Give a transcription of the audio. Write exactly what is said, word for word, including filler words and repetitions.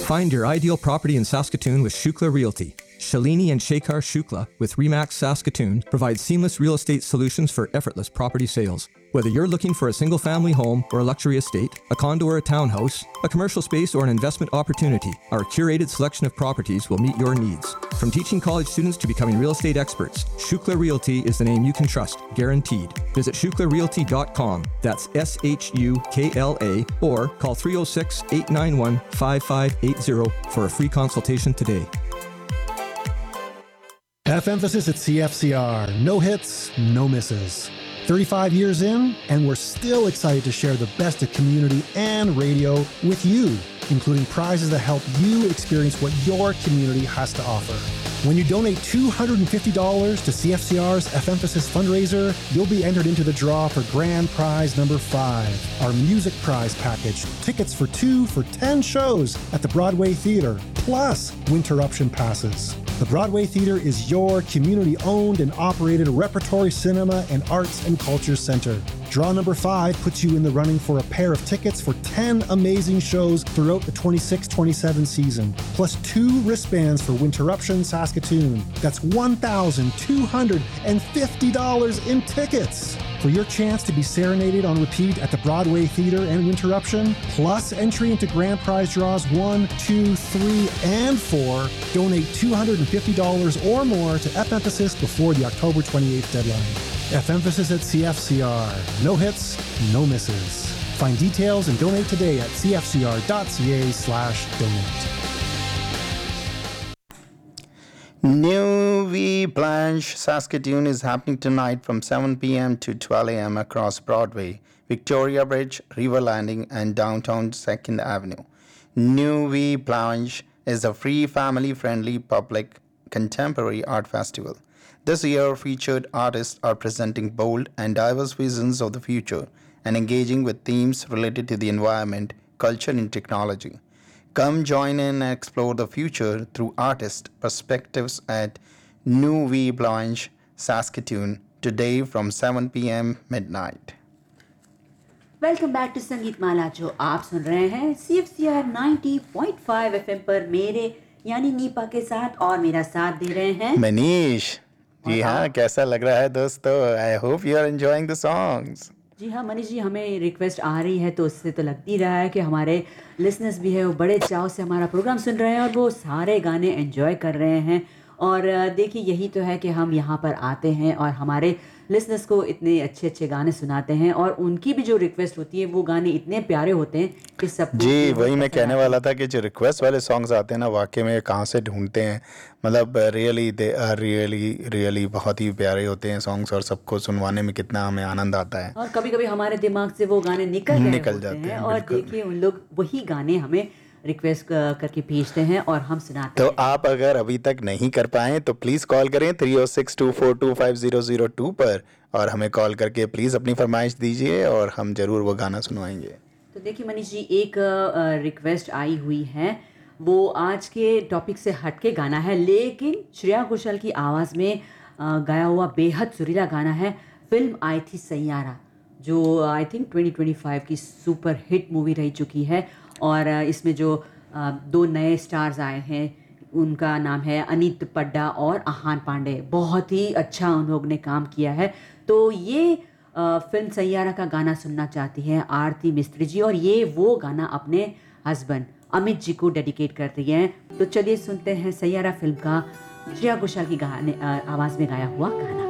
Find your ideal property in Saskatoon with Shukla Realty. Shalini and Shekhar Shukla with Remax Saskatoon provide seamless real estate solutions for effortless property sales. Whether you're looking for a single-family home or a luxury estate, a condo or a townhouse, a commercial space or an investment opportunity, our curated selection of properties will meet your needs. From teaching college students to becoming real estate experts, Shukla Realty is the name you can trust, guaranteed. Visit shukla realty dot com, that's S H U K L A, or call three oh six, eight nine one, five five eight zero for a free consultation today. F emphasis at C F C R. No hits, no misses. thirty-five years in, and we're still excited to share the best of community and radio with you, including prizes that help you experience what your community has to offer. When you donate two hundred fifty dollars to C F C R's F Emphasis fundraiser, you'll be entered into the draw for grand prize number five, our music prize package. Tickets for two for ten shows at the Broadway Theatre, plus Winterruption passes. The Broadway Theatre is your community-owned and operated repertory cinema and arts and culture center. Draw number five puts you in the running for a pair of tickets for ten amazing shows throughout the twenty-six twenty-seven season, plus two wristbands for Winterruption Saskatoon. That's one thousand two hundred fifty dollars in tickets. For your chance to be serenaded on repeat at the Broadway Theatre and Winterruption, plus entry into grand prize draws one, two, three, and four, donate two hundred fifty dollars or more to F Emphasis before the October twenty-eighth deadline. F Emphasis at C F C R. No hits, no misses. Find details and donate today at c f c r dot c a slash donate. Nuit Blanche Saskatoon is happening tonight from seven p.m. to twelve a.m. across Broadway, Victoria Bridge, River Landing, and downtown second Avenue. Nuit Blanche is a free, family-friendly, public, contemporary art festival. This year, featured artists are presenting bold and diverse visions of the future and engaging with themes related to the environment, culture, and technology. Come join in and explore the future through artist perspectives at Nuit Blanche, Saskatoon, today from seven p.m. midnight. Welcome back to संगीत माला, जो आप सुन रहे हैं C F C R ninety point five FM पर मेरे यानी Nipah के साथ, और मेरा साथ दे रहे हैं मनीष। जी हाँ, कैसा लग रहा है दोस्तों? I hope you are enjoying the songs. जी हाँ मनीष जी, हमें रिक्वेस्ट आ रही है तो उससे तो लगती रहा है कि हमारे लिसनर्स भी है वो बड़े चाव से हमारा प्रोग्राम सुन रहे हैं और वो सारे गाने एंजॉय कर रहे हैं। और देखिए यही तो है कि हम यहाँ पर आते हैं और हमारे लिसनर्स को इतने अच्छे अच्छे गाने सुनाते हैं, और उनकी भी जो रिक्वेस्ट होती है वो गाने इतने प्यारे होते हैं कि सब जी वही मैं कहने वाला था कि जो रिक्वेस्ट वाले सॉन्ग्स आते हैं ना, वाकई में कहाँ से ढूंढते हैं, मतलब really they are really really बहुत ही प्यारे होते हैं सॉन्ग्स, और सबको सुनवाने में कितना हमें आनंद आता है। और कभी कभी हमारे दिमाग से वो गाने निकल निकल जाते हैं, और देखिए उन लोग वही गाने हमें रिक्वेस्ट करके भेजते हैं और हम सुनाते तो हैं। तो आप अगर अभी तक नहीं कर पाए तो प्लीज़ कॉल करें three O six to four to five zero zero two पर, और हमें कॉल करके प्लीज़ अपनी फरमाइश दीजिए और हम ज़रूर वो गाना सुनवाएंगे। तो देखिए मनीष जी, एक रिक्वेस्ट आई हुई है, वो आज के टॉपिक से हटके गाना है, लेकिन श्रेया घोषाल की आवाज़ में आ, गाया हुआ बेहद सुरीला गाना है। फिल्म आई थी सैयारा, जो I think twenty twenty five की सुपर हिट मूवी रह चुकी है, और इसमें जो दो नए स्टार्स आए हैं उनका नाम है अनीत पड्डा और आहान पांडे। बहुत ही अच्छा उन लोग ने काम किया है। तो ये फिल्म सैयारा का गाना सुनना चाहती है आरती मिस्त्री जी, और ये वो गाना अपने हस्बैंड अमित जी को डेडिकेट करती हैं। तो चलिए सुनते हैं सैयारा फिल्म का श्रेया घोषाल की गाने आवाज़ में गाया हुआ गाना।